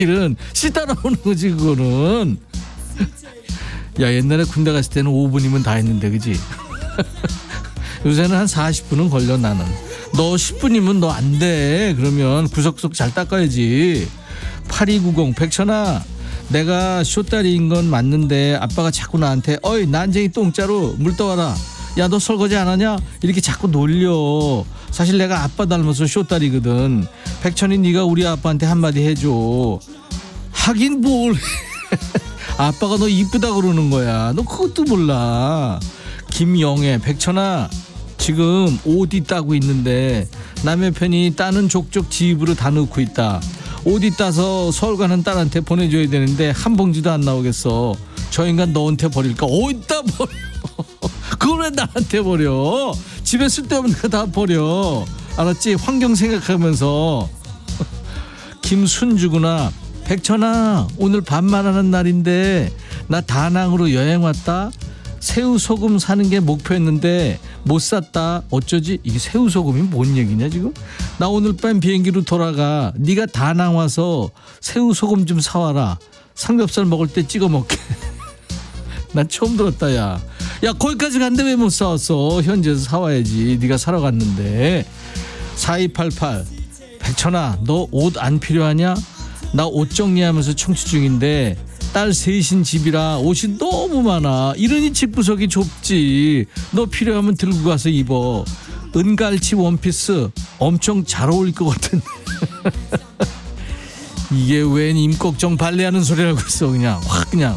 일은 씨 따라오는 거지 그거는. 야 옛날에 군대 갔을 때는 5분이면 다 했는데 그지? 요새는 한 40분은 걸려 나는. 너 10분이면 너 안 돼. 그러면 구석구석 잘 닦아야지. 8290 백천아 내가 쇼다리인 건 맞는데 아빠가 자꾸 나한테 어이 난쟁이 똥자루 물 떠와라. 야 너 설거지 안 하냐? 이렇게 자꾸 놀려. 사실 내가 아빠 닮아서 쇼다리거든. 백천이 네가 우리 아빠한테 한마디 해줘. 하긴 뭘. 아빠가 너 이쁘다 그러는 거야. 너 그것도 몰라. 김영애 백천아 지금 옷 따고 있는데 남의 편이 따는 족족 지 입으로 다 넣고 있다. 옷 따서 서울 가는 딸한테 보내줘야 되는데 한 봉지도 안 나오겠어. 저 인간 너한테 버릴까? 어디다 버려. 그걸 왜 나한테 버려. 집에 쓸데없는 거 다 버려. 알았지? 환경 생각하면서. 김순주구나. 백천아 오늘 반말하는 날인데 나 다낭으로 여행 왔다. 새우소금 사는 게 목표였는데 못 샀다. 어쩌지? 이게 새우소금이 뭔 얘기냐 지금? 나 오늘 밤 비행기로 돌아가. 네가 다낭 와서 새우소금 좀 사와라. 삼겹살 먹을 때 찍어 먹게. 난 처음 들었다 야. 야 거기까지 갔는데 왜 못 사왔어? 현지에서 사와야지. 네가 사러 갔는데. 4288 백천아 너 옷 안 필요하냐? 나 옷 정리하면서 청취 중인데 딸 셋인 집이라 옷이 너무 많아. 이러니 집구석이 좁지. 너 필요하면 들고 가서 입어. 은갈치 원피스 엄청 잘 어울릴 것 같은데. 이게 웬 임꺽정 발레하는 소리라고 있어. 그냥 확 그냥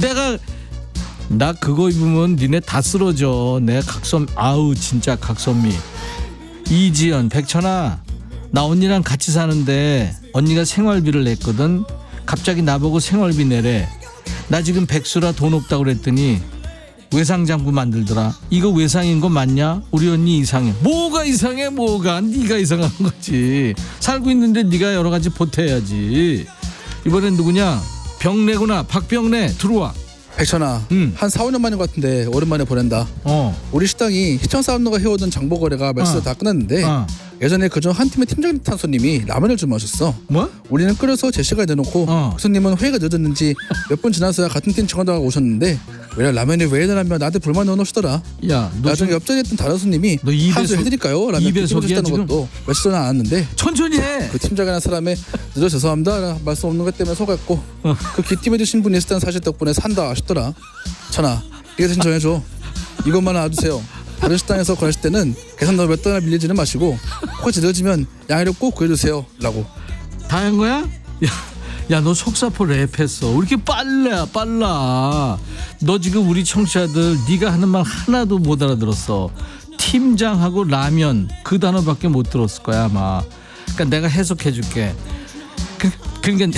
나 그거 입으면 니네 다 쓰러져. 내 각선 아우 진짜 각선미. 이지연 백천아 나 언니랑 같이 사는데 언니가 생활비를 냈거든. 갑자기 나보고 생활비 내래. 나 지금 백수라 돈 없다고 그랬더니 외상장부 만들더라. 이거 외상인 거 맞냐? 우리 언니 이상해. 뭐가 이상해 뭐가. 네가 이상한 거지. 살고 있는데 네가 여러 가지 보태야지. 이번엔 누구냐? 병래구나. 박병래 들어와. 백천아 한 4, 5년 만인 것 같은데 오랜만에 보낸다. 우리 식당이 시청 사원너가 해오던 장보 거래가 며칠 다 끝났는데 예전에 그중 한 팀의 팀장님 탓 손님이 라면을 주문하셨어. 뭐? 우리는 끓여서 제 시간에 내놓고 그 손님은 회의가 늦었는지 몇 분 지나서야 같은 팀 직원들하고 오셨는데 왜 라면이 왜 이러냐며 나한테 불만 넣어놓으시더라. 야, 나중에 옆자리에 있던 다른 손님이 한수 해드릴까요? 라면 찍어주셨다는 것도 며칠 전에 알았는데 천천히 해. 그 팀장이라는 사람의 늦어 죄송합니다 말씀 없는 것 때문에 속았고 그 귀띔해주신 분이 있었다는 사실 덕분에 산다 아쉽더라. 천아 이게 대신 정해줘. 이것만 알아두세요. 다른 식당에서 거래하실 때는 계산 너몇 달이나 밀리지는 마시고 혹시 늦어지면 양해를 꼭 구해주세요 라고. 다 한 거야? 야 너 속사포 랩했어. 왜 이렇게 빨라. 너 지금 우리 청취자들 네가 하는 말 하나도 못 알아들었어. 팀장하고 라면 그 단어밖에 못 들었을 거야 아마. 그러니까 내가 해석해 줄게. 그러니까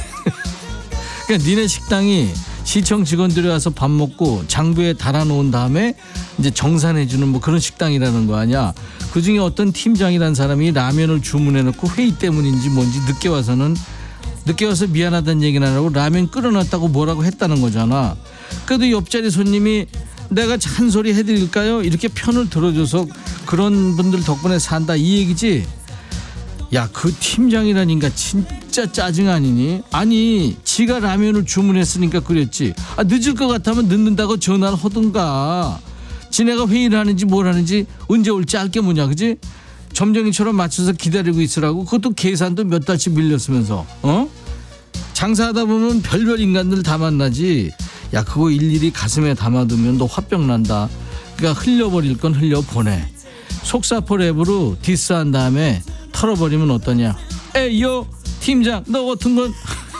니네 식당이 시청 직원들이 와서 밥 먹고 장부에 달아놓은 다음에 이제 정산해주는 뭐 그런 식당이라는 거 아니야. 그중에 어떤 팀장이라는 사람이 라면을 주문해놓고 회의 때문인지 뭔지 늦게 와서 미안하다는 얘기는 안 하고 라면 끓여놨다고 뭐라고 했다는 거잖아. 그래도 옆자리 손님이 내가 잔소리 해드릴까요? 이렇게 편을 들어줘서 그런 분들 덕분에 산다 이 얘기지. 야 그 팀장이라니까 진짜 짜증 아니니? 아니 지가 라면을 주문했으니까 그랬지. 늦을 것 같으면 늦는다고 전화를 하든가. 지네가 회의를 하는지 뭘 하는지 언제 올지 알 게 뭐냐 그지? 점쟁이처럼 맞춰서 기다리고 있으라고. 그것도 계산도 몇 달씩 밀렸으면서. 장사하다 보면 별별 인간들 다 만나지. 야 그거 일일이 가슴에 담아두면 너 화병 난다. 그러니까 흘려버릴 건 흘려보내. 속사포 랩으로 디스한 다음에 털어버리면 어떠냐. 에이요 팀장 너 같은 건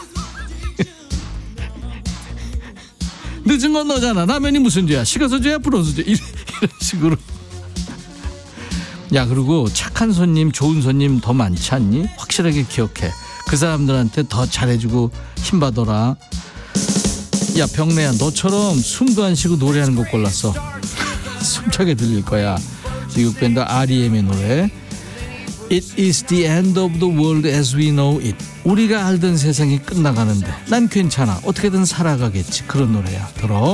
늦은 건 너잖아. 라면이 무슨 죄야. 식어서 죄야 불어서 죄. 이런 식으로. 야 그리고 착한 손님 좋은 손님 더 많지 않니? 확실하게 기억해. 그 사람들한테 더 잘해주고 힘받아라. 야 병래야 너처럼 숨도 안 쉬고 노래하는 거 골랐어. 숨차게 들릴 거야. 미국 밴드 R.E.M의 노래 It is the end of the world as we know it. 우리가 알던 세상이 끝나가는데 난 괜찮아. 어떻게든 살아가겠지. 그런 노래야. 들어.